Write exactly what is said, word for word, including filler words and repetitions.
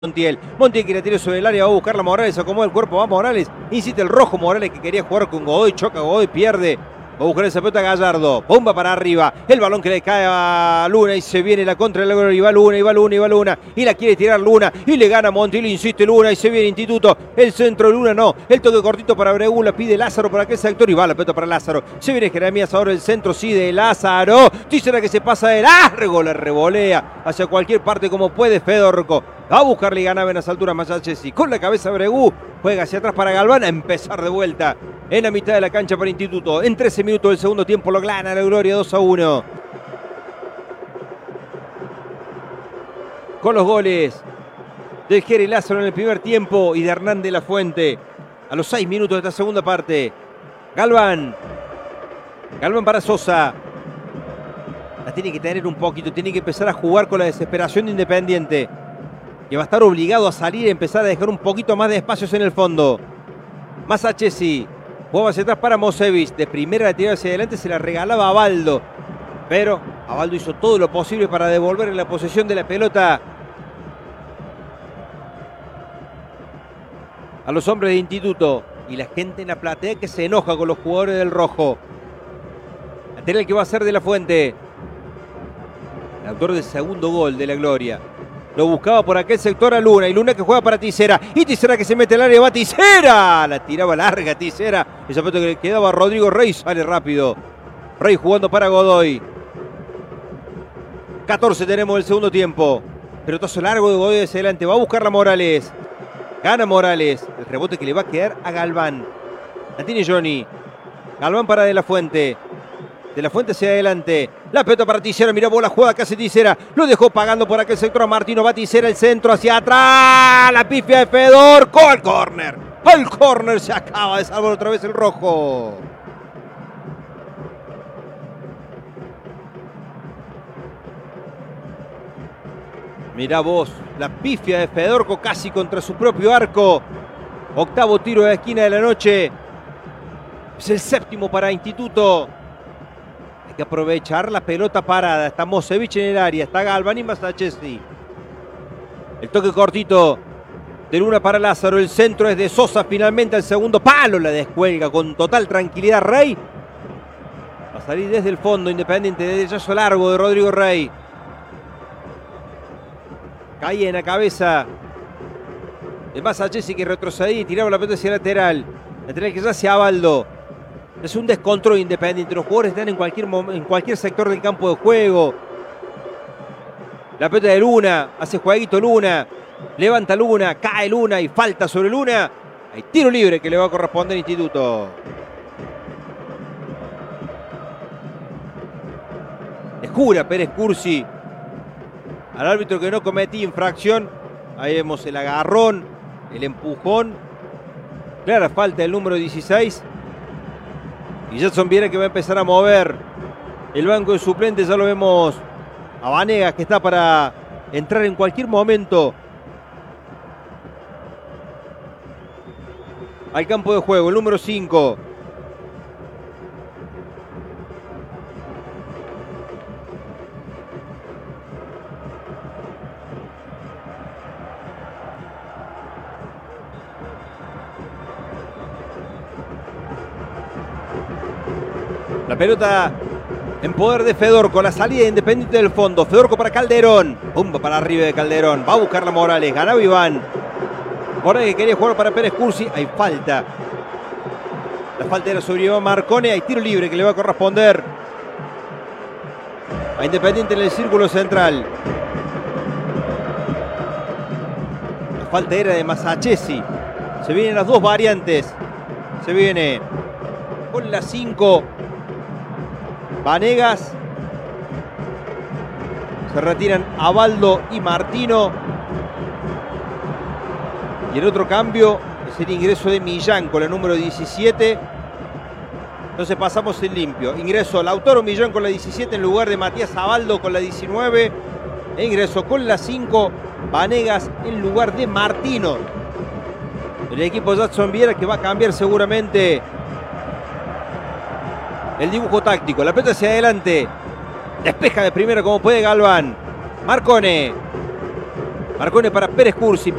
Montiel. Montiel que la tira sobre el área, va a buscar la Morales, acomoda el cuerpo, va Morales, insiste el rojo Morales que quería jugar con Godoy, choca Godoy, pierde. Va a buscar esa pelota Gallardo, bomba para arriba, el balón que le cae a Luna y se viene la contra de Luna, y va Luna, y va Luna, y va Luna, y la quiere tirar Luna, y le gana Montiel, insiste Luna, y se viene Instituto, el centro de Luna no, el toque cortito para Abreu, la pide Lázaro por aquel sector, y va la pelota para Lázaro, se viene Jeremías ahora el centro, sí, de Lázaro, Tícera que se pasa de largo, la revolea hacia cualquier parte como puede Fedorco. Va a buscarle y gana en las alturas Masachesi. Con la cabeza Abreu. Juega hacia atrás para Galván. A empezar de vuelta en la mitad de la cancha para Instituto. En trece minutos del segundo tiempo lo gana la Gloria dos a uno. Con los goles del Jere Lázaro en el primer tiempo y de Hernán de la Fuente a los seis minutos de esta segunda parte. Galván. Galván para Sosa. La tiene que tener un poquito. Tiene que empezar a jugar con la desesperación de Independiente, que va a estar obligado a salir y empezar a dejar un poquito más de espacios en el fondo. Masachesi, juega hacia atrás para Mosevich, de primera la tirada hacia adelante, se la regalaba a Baldo, pero Abaldo hizo todo lo posible para devolverle la posesión de la pelota a los hombres de Instituto, y la gente en la platea que se enoja con los jugadores del rojo. Lateral que va a ser de la Fuente, el autor del segundo gol de la Gloria. Lo buscaba por aquel sector a Luna, y Luna que juega para Tícera, y Tícera que se mete al área, va Tícera, la tiraba larga Tícera, esa pelota que le quedaba a Rodrigo Rey, sale rápido, Rey jugando para Godoy. catorce tenemos el segundo tiempo, pelotazo largo de Godoy hacia adelante, va a buscar la Morales, gana Morales, el rebote que le va a quedar a Galván, la tiene Johnny, Galván para De la Fuente, De la Fuente hacia adelante. La pelota para Tícera. Mirá vos la jugada que hace Tícera. Lo dejó pagando por aquel sector a Martino. Va Tícera, el centro hacia atrás. La pifia de Fedorco. Al córner. Al córner se acaba de salvar otra vez el rojo. Mirá vos. La pifia de Fedorco casi contra su propio arco. Octavo tiro de la esquina de la noche. Es el séptimo para Instituto. Hay que aprovechar la pelota parada. Está Mosevich en el área. Está Galván y Masachesi. El toque cortito de Luna para Lázaro. El centro es de Sosa. Finalmente al segundo palo. La descuelga con total tranquilidad Rey. Va a salir desde el fondo Independiente. De derechazo largo de Rodrigo Rey. Caía en la cabeza de Masachesi, que retrocedía y tiraba la pelota hacia el lateral. Lateral que ya hacia Abaldo. Es un descontrol Independiente. Los jugadores están en cualquier, en cualquier sector del campo de juego. La pelota de Luna. Hace jueguito Luna. Levanta Luna. Cae Luna y falta sobre Luna. Hay tiro libre que le va a corresponder al Instituto. Le jura Pérez Cursi al árbitro que no cometía infracción. Ahí vemos el agarrón. El empujón. Clara falta del número dieciséis. Y Jetson Viera que va a empezar a mover el banco de suplentes. Ya lo vemos a Vanegas que está para entrar en cualquier momento al campo de juego. El número cinco. La pelota en poder de Fedorco, la salida Independiente del fondo. Fedorco para Calderón. Pumba para arriba de Calderón. Va a buscar la Morales. Ganaba Iván. Morales que quería jugar para Pérez Cursi. Hay falta. La falta era sobre Iván Marcone. Hay tiro libre que le va a corresponder a Independiente en el círculo central. La falta era de Masachesi. Se vienen las dos variantes. Se viene con la cinco. Vanegas. Se retiran Abaldo y Martino. Y el otro cambio es el ingreso de Millán con la número diecisiete. Entonces pasamos en limpio. Ingreso Lautaro Millán con la diecisiete en lugar de Matías Abaldo con la diecinueve. E ingreso con la cinco Vanegas en lugar de Martino. El equipo Jetson Viera que va a cambiar seguramente el dibujo táctico. La pelota hacia adelante. Despeja de primero como puede Galván. Marcone. Marcone para Pérez Cursi.